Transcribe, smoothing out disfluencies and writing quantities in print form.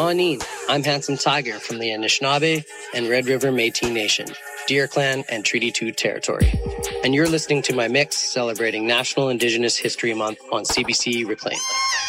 Aneen. I'm Handsome Tiger from the Anishinaabe and Red River Métis Nation, Deer Clan, and Treaty 2 territory. And you're listening to my mix celebrating National Indigenous History Month on CBC Reclaim.